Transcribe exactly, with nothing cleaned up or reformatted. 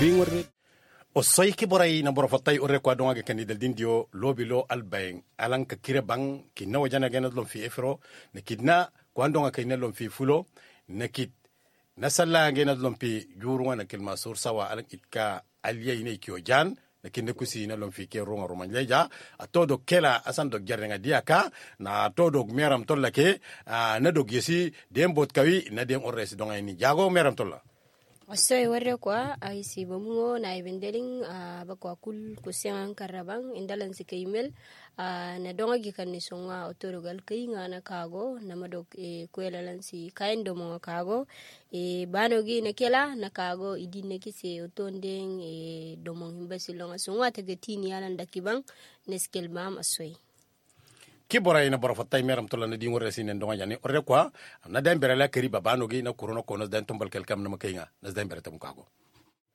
bingorre o soy ki boray na boro fatay o rekwa donga ke kanidal dindio lobilo albayn alan ka kire bang ki nawa jana gena lom fi efro ne kidna kwandonga ke ne lom fi fulo ne kid na salla gena lom fi jurwa na kilma sur sawa alan itka aliyay ne kyo jan na kinde kusi na lom fi ke ronga roman leja a todo kela asan dog jarnga diaka na todo meram tolla ke na dog yesi dem bot kawi na dem orres donga ni jago meram tolla Osoy warre kwa ay si bamungo na ibendeling uh, bakwa kul kusiang karabang indalan si kaimel uh, na donga gikan ni songa otorogal kay nga na kago na madog e kwela lan si kain do mga kago e banogi na kela na kago idin na kisi otondeng e domong himbasilong songa tagatini yalan dakibang neskel bam asoy ki boray na boro fatay meram tola na dingore sinen donga jani orre kwa na dembere la keri babano gi na kurono kono dan tombal kelkam na makayga na dembere tam kago